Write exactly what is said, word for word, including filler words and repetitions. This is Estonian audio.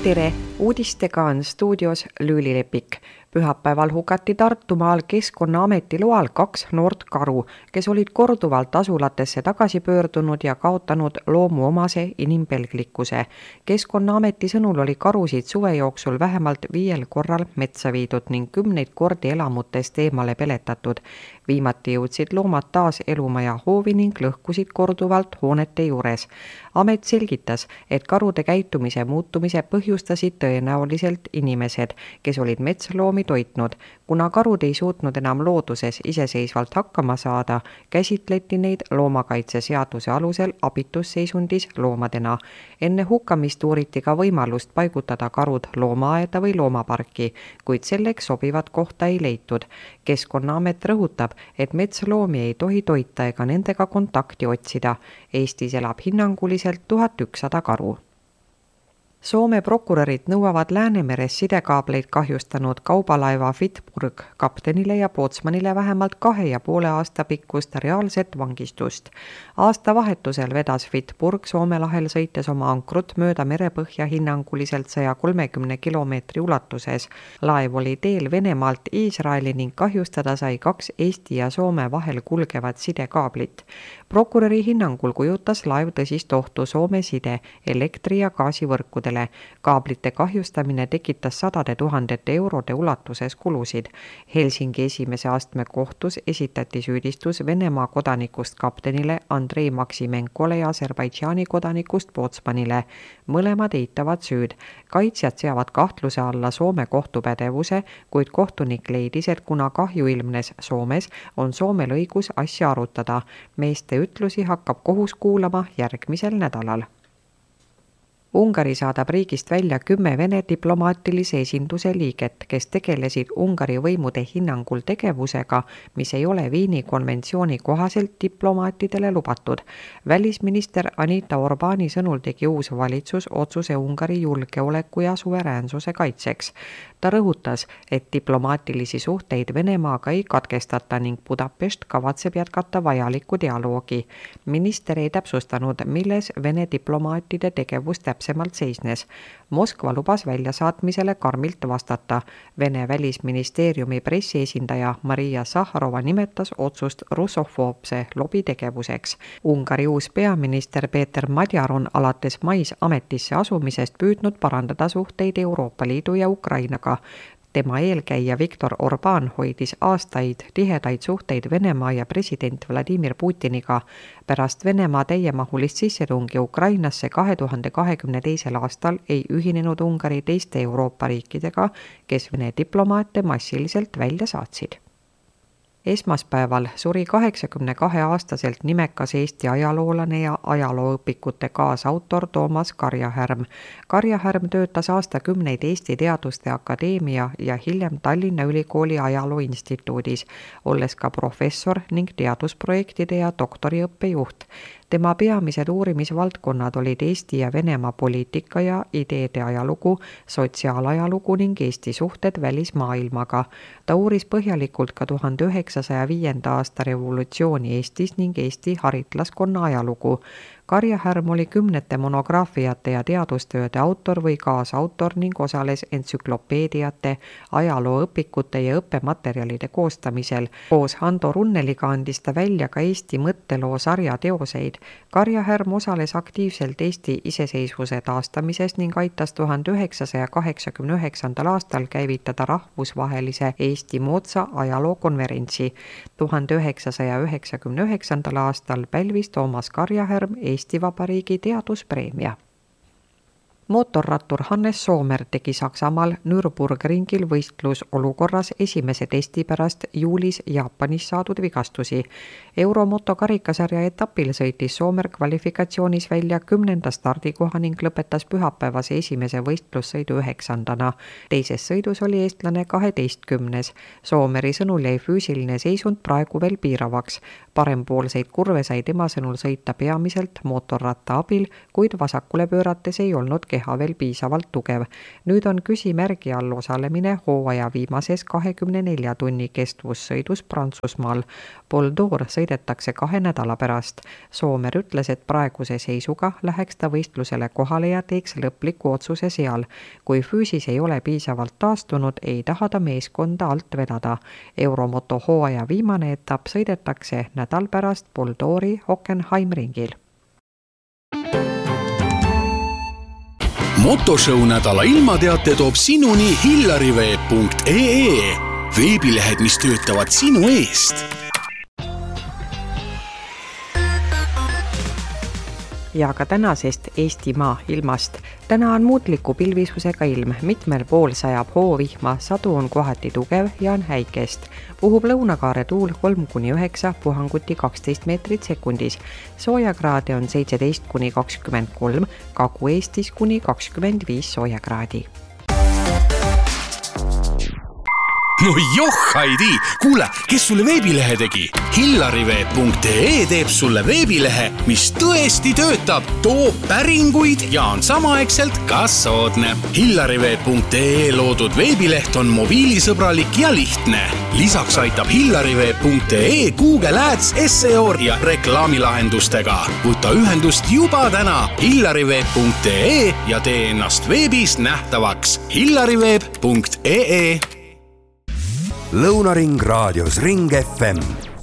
tere, uudistega on stuudios Lüüli Lepik. Pühapäeval hukati Tartumaal Keskkonnaameti loal kaks noort karu, kes olid korduvalt asulatesse tagasi pöördunud ja kaotanud loomuomase inimpelglikkuse. Keskkonnaameti sõnul oli karusid suve jooksul vähemalt viiel korral metsa viidud ning kümneid kordi elamutest eemale peletatud. Viimati jõudsid loomad taas elumaja hoovi ning lõhkusid korduvalt hoonete juures. Amet selgitas, et karude käitumise muutumise põhjustasid tõenäoliselt inimesed, kes olid metsloomi toitnud. Kuna karud ei suutnud enam looduses iseseisvalt hakkama saada, käsitleti neid loomakaitseseaduse alusel abitusseisundis loomadena. Enne hukkamist uuriti ka võimalust paigutada karud loomaaeda või loomaparki, kuid selleks sobivat kohta ei leitud. Keskkonnaamet rõhutab, et metsloomi ei tohi toita ega nendega kontakti otsida. Eestis elab hinnanguliselt tuhat ükssada karu. Soome prokurörid nõuavad Läänemeres sidekaableid kahjustanud kaubalaeva Fitburg kaptenile ja pootsmanile vähemalt kahe ja poole aasta pikkust reaalset vangistust. Aasta vahetusel vedas Fitburg Soome lahel sõites oma ankrut mööda merepõhja hinnanguliselt saja kolmekümne kilomeetri ulatuses. Laev oli teel Venemaalt Iisraeli ning kahjustada sai kaks Eesti ja Soome vahel kulgevat sidekaablit. Prokuröri hinnangul kujutas laev tõsist ohtu Soome side, elektri- ja gaasivõrkudele. Kaablite kahjustamine tekitas sadade tuhandete eurode ulatuses kulusid. Helsingi esimese astme kohtus esitati süüdistus Venemaa kodanikust kaptenile Andrei Maksimenkole ja Aserbaidžaani kodanikust pootsmanile. Mõlemad eitavad süüd. Kaitsjad seavad kahtluse alla Soome kohtupädevuse, kuid kohtunik leidis, et kuna kahju ilmnes Soomes, on Soomel õigus asja arutada. Meeste ütlusi hakkab kohus kuulama järgmisel nädalal. Ungari saadab riigist välja kümme Vene diplomaatilise esinduse liiget, kes tegelesid Ungari võimude hinnangul tegevusega, mis ei ole Viini konventsiooni kohaselt diplomaatidele lubatud. Välisminister Anita Orbáni sõnul tegi uus valitsus otsuse Ungari julgeoleku ja suveräänsuse kaitseks. Ta rõhutas, et diplomaatilisi suhteid Venemaaga ei katkestata ning Budapest kavatseb jätkata vajalikku dialoogi. Minister ei täpsustanud, milles Vene diplomaatide tegevus täpsemalt seisnes. Moskva lubas väljasaatmisele karmilt vastata. Vene välisministeeriumi pressiesindaja Maria Sahharova nimetas otsust russofoobse lobitegevuseks. Ungari uus peaminister Peeter Madjar on alates mais ametisse asumisest püüdnud parandada suhteid Euroopa Liidu ja Ukrainaga. Tema eelkäija Viktor Orbán hoidis aastaid tihedaid suhteid Venemaa ja president Vladimir Putiniga. Pärast Venemaa täiemahulist sissetungi Ukrainasse kahe tuhande kahekümne teisel aastal ei ühinenud Ungari teiste Euroopa riikidega, kes Vene diplomaate massiliselt välja saatsid. Esmaspäeval suri kaheksakümne kahe aastaselt nimekas Eesti ajaloolane ja ajalooõpikute kaasautor Toomas Karjahärm. Karjahärm töötas aastakümneid Eesti Teaduste Akadeemia ja hiljem Tallinna Ülikooli Ajaloo Instituudis, olles ka professor ning teadusprojektide ja doktoriõppe juht. Tema peamised uurimisvaldkonnad olid Eesti ja Venemaa poliitika ja ideede ajalugu, sotsiaalajalugu ning Eesti suhted välismaailmaga. Ta uuris põhjalikult ka tuhande üheksasaja viienda aasta revolutsiooni Eestis ning Eesti haritlaskonna ajalugu. Karjahärm oli kümnete monograafiate ja teadustööde autor või kaasautor ning osales entsüklopeediate, ajalooõpikute ja õppematerjalide koostamisel. Koos Hando Runneliga andis ta välja ka Eesti mõtteloo sarja teoseid. Karjahärm osales aktiivselt Eesti iseseisvuse taastamises ning aitas tuhande üheksasaja kaheksakümne üheksandal aastal käivitada rahvusvahelise Eesti moodsa ajalookonverentsi. tuhande üheksasaja üheksakümne üheksandal aastal pälvis Toomas Karjahärm Eesti Vabariigi teaduspreemia. Mootorrattur Hannes Soomer tegi Saksamaal Nürburgringil võistlusolukorras esimese testi pärast juulis Jaapanis saadud vigastusi. Euromoto karikasarja etapil sõitis Soomer kvalifikatsioonis välja kümnenda stardikoha ning lõpetas pühapäevase esimese võistlussõidu üheksandana. Teises sõidus oli eestlane kaheteistkümnes. Soomeri sõnul jäi füüsiline seisund praegu veel piiravaks. Parempoolseid kurve sai tema sõnul sõita peamiselt mootorratta abil, kuid vasakule pöörates ei olnud keha veel piisavalt tugev. Nüüd on küsimärgi all osalemine hooaja viimases kahekümne nelja tunni kestvussõidus Prantsusmaal. Pol d'Or sõidetakse kahe nädala pärast. Soomer ütles, et praeguse seisuga läheks ta võistlusele kohale ja teeks lõpliku otsuse seal. Kui füüsis ei ole piisavalt taastunud, ei taha ta meeskonda alt vedada. Euromoto hooaja viimane etapp sõidetakse nädal pärast Pol d'Ori Hockenheimringil. Motoshow nädala ilmateate toob sinuni hillariveeb punkt ee. Veebilehed, mis töötavad sinu eest. Ja ka tänasest Eestimaa ilmast. Täna on muutliku pilvisusega ilm, mitmel pool sajab hoovihma, sadu on kohati tugev ja on häikest. Puhub lõunakaare tuul kolm kuni üheksa, puhanguti kaksteist meetrit sekundis. Soojakraade on seitseteist kuni kakskümmend kolm, Kagu-Eestis kuni kakskümmend viis soojakraadi. No joh, Heidi! Kuule, kes sulle veebilehe tegi? hillariveeb punkt ee teeb sulle veebilehe, mis tõesti töötab, toob päringuid ja on samaaegselt ka soodne. hillariveeb punkt ee loodud veebileht on mobiilisõbralik ja lihtne. Lisaks aitab hillariveeb punkt ee Google Ads, S E O ja reklaamilahendustega. Võta ühendust juba täna hillariveeb punkt ee ja tee ennast veebis nähtavaks. hillariveeb punkt ee. Lõunaring raadios Ring F M